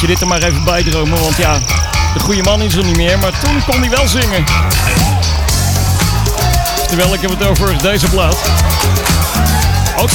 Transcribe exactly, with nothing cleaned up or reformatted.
je dit er maar even bij dromen. Want ja, de goede man is er niet meer, maar toen kon hij wel zingen. Terwijl ik heb het over deze plaat.